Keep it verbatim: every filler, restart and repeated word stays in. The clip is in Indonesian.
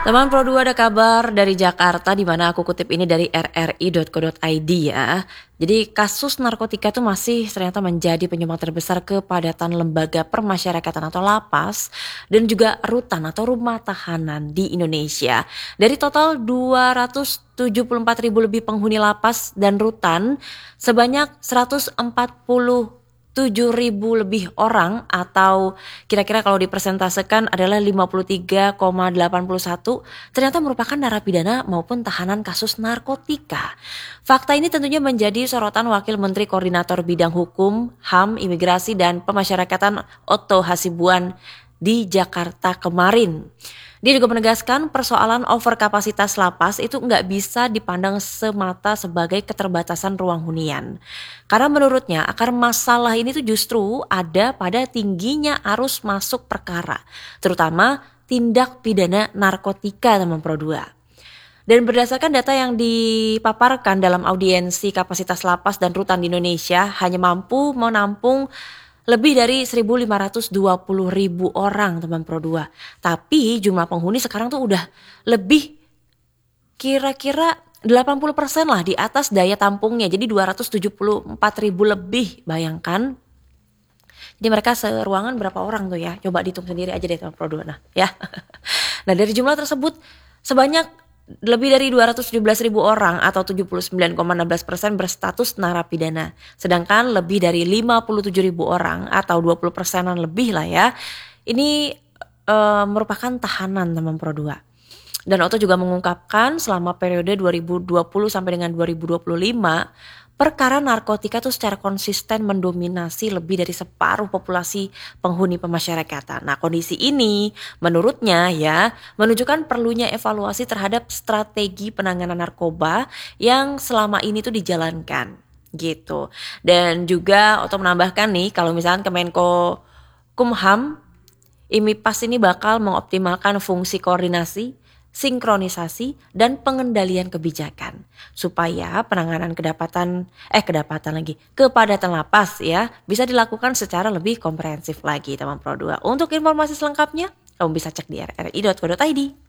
Teman Pro dua ada kabar dari Jakarta di mana aku kutip ini dari r r i titik co titik i d ya. Jadi kasus narkotika itu masih ternyata menjadi penyumbang terbesar kepadatan lembaga permasyarakatan atau lapas dan juga rutan atau rumah tahanan di Indonesia. Dari total dua ratus tujuh puluh empat ribu lebih penghuni lapas dan rutan, sebanyak seratus empat puluh tujuh ribu lebih orang atau kira-kira kalau dipresentasekan adalah lima puluh tiga koma delapan satu ternyata merupakan narapidana maupun tahanan kasus narkotika. Fakta ini tentunya menjadi sorotan Wakil Menteri Koordinator Bidang Hukum, H A M, Imigrasi dan Pemasyarakatan Otto Hasibuan di Jakarta kemarin. Dia juga menegaskan persoalan overkapasitas lapas itu nggak bisa dipandang semata sebagai keterbatasan ruang hunian. Karena menurutnya akar masalah ini tuh justru ada pada tingginya arus masuk perkara, terutama tindak pidana narkotika teman Pro dua. Dan berdasarkan data yang dipaparkan dalam audiensi kapasitas lapas dan rutan di Indonesia hanya mampu menampung lebih dari seribu lima ratus dua puluh ribu orang teman Pro dua. Tapi jumlah penghuni sekarang tuh udah lebih kira-kira delapan puluh persen lah di atas daya tampungnya. Jadi dua ratus tujuh puluh empat ribu lebih, bayangkan. Jadi mereka seruangan berapa orang tuh ya? Coba dihitung sendiri aja deh teman Pro dua. Nah ya. Nah dari jumlah tersebut sebanyak lebih dari dua ratus tujuh belas ribu orang atau tujuh puluh sembilan koma satu enam persen berstatus narapidana. Sedangkan lebih dari lima puluh tujuh ribu orang atau dua puluh persenan lebih lah ya. Ini e, merupakan tahanan teman Pro dua. Dan Otto juga mengungkapkan selama periode dua ribu dua puluh sampai dengan dua ribu dua puluh lima perkara narkotika itu secara konsisten mendominasi lebih dari separuh populasi penghuni pemasyarakatan. Nah kondisi ini menurutnya ya menunjukkan perlunya evaluasi terhadap strategi penanganan narkoba yang selama ini tuh dijalankan gitu. Dan juga Otto menambahkan nih kalau misalnya Kemenko Kumham, IMIPAS ini bakal mengoptimalkan fungsi koordinasi, sinkronisasi dan pengendalian kebijakan supaya penanganan kedapatan eh kedapatan lagi kepadatan lapas ya bisa dilakukan secara lebih komprehensif lagi teman Pro dua. Untuk informasi selengkapnya kamu bisa cek di r r i titik co titik i d.